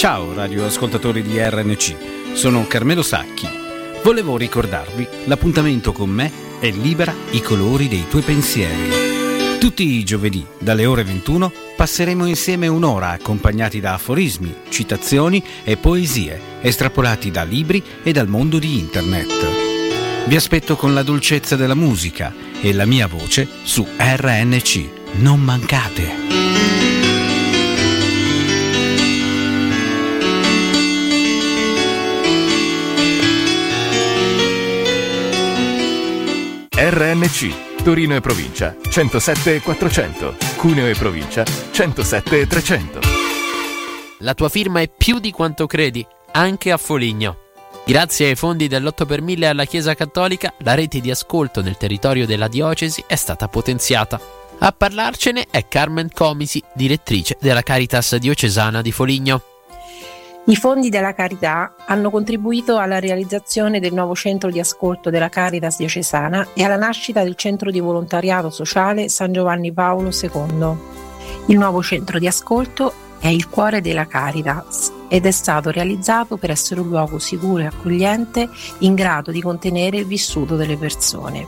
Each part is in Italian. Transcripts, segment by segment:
Ciao radioascoltatori di RNC, sono Carmelo Sacchi. Volevo ricordarvi, l'appuntamento con me è Libera i colori dei tuoi pensieri. Tutti i giovedì, dalle ore 21, passeremo insieme un'ora accompagnati da aforismi, citazioni e poesie, estrapolati da libri e dal mondo di Internet. Vi aspetto con la dolcezza della musica e la mia voce su RNC. Non mancate! RNC, Torino e provincia, 107 e 400, Cuneo e provincia, 107 e 300. La tua firma è più di quanto credi, anche a Foligno. Grazie ai fondi dell'8 per 1000 alla Chiesa Cattolica, la rete di ascolto nel territorio della diocesi è stata potenziata. A parlarcene è Carmen Comisi, direttrice della Caritas diocesana di Foligno. I fondi della carità hanno contribuito alla realizzazione del nuovo centro di ascolto della Caritas diocesana e alla nascita del centro di volontariato sociale San Giovanni Paolo II. Il nuovo centro di ascolto è il cuore della Caritas ed è stato realizzato per essere un luogo sicuro e accogliente in grado di contenere il vissuto delle persone.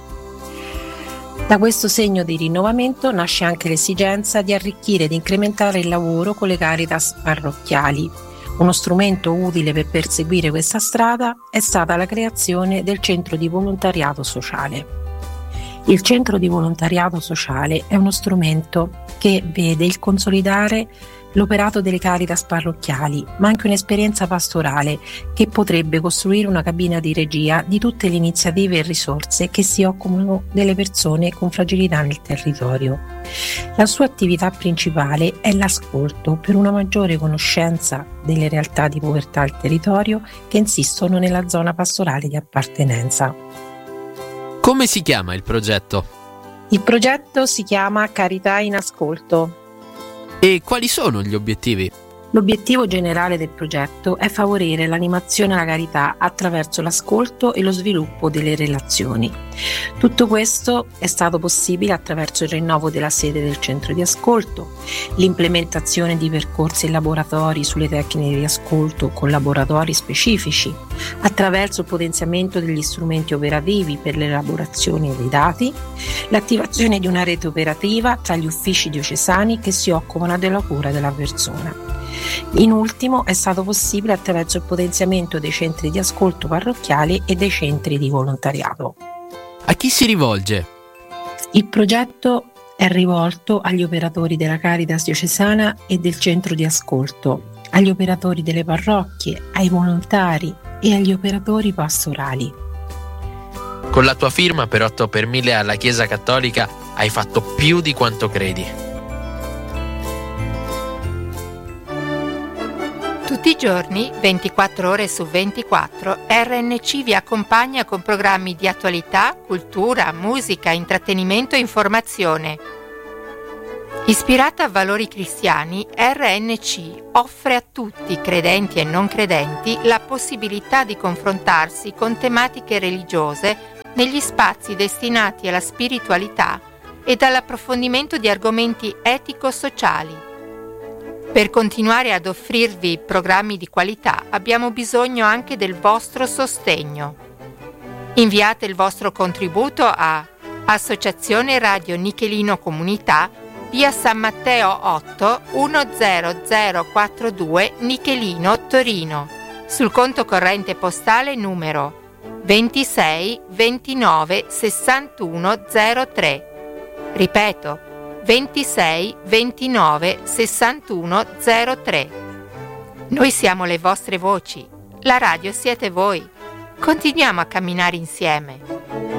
Da questo segno di rinnovamento nasce anche l'esigenza di arricchire ed incrementare il lavoro con le Caritas parrocchiali. Uno strumento utile per perseguire questa strada è stata la creazione del Centro di Volontariato Sociale. Il Centro di Volontariato Sociale è uno strumento che vede il consolidare l'operato delle Caritas parrocchiali, ma anche un'esperienza pastorale che potrebbe costruire una cabina di regia di tutte le iniziative e risorse che si occupano delle persone con fragilità nel territorio. La sua attività principale è l'ascolto per una maggiore conoscenza delle realtà di povertà al territorio che insistono nella zona pastorale di appartenenza. Come si chiama il progetto? Il progetto si chiama Carità in Ascolto. E quali sono gli obiettivi? L'obiettivo generale del progetto è favorire l'animazione alla carità attraverso l'ascolto e lo sviluppo delle relazioni. Tutto questo è stato possibile attraverso il rinnovo della sede del centro di ascolto, l'implementazione di percorsi e laboratori sulle tecniche di ascolto con laboratori specifici, attraverso il potenziamento degli strumenti operativi per l'elaborazione dei dati, l'attivazione di una rete operativa tra gli uffici diocesani che si occupano della cura della persona. In ultimo è stato possibile attraverso il potenziamento dei centri di ascolto parrocchiali e dei centri di volontariato. A chi si rivolge? Il progetto è rivolto agli operatori della Caritas diocesana e del centro di ascolto, agli operatori delle parrocchie, ai volontari e agli operatori pastorali. Con la tua firma per 8 per 1000 alla Chiesa Cattolica hai fatto più di quanto credi. Tutti i giorni, 24 ore su 24, RNC vi accompagna con programmi di attualità, cultura, musica, intrattenimento e informazione. Ispirata a valori cristiani, RNC offre a tutti, credenti e non credenti, la possibilità di confrontarsi con tematiche religiose negli spazi destinati alla spiritualità e all'approfondimento di argomenti etico-sociali. Per continuare ad offrirvi programmi di qualità abbiamo bisogno anche del vostro sostegno. Inviate il vostro contributo a Associazione Radio Nichelino Comunità, via San Matteo 8 10042 Nichelino, Torino, sul conto corrente postale numero 26 29 61 03. Ripeto, 26 29 61 03. Noi siamo le vostre voci, la radio siete voi. Continuiamo a camminare insieme.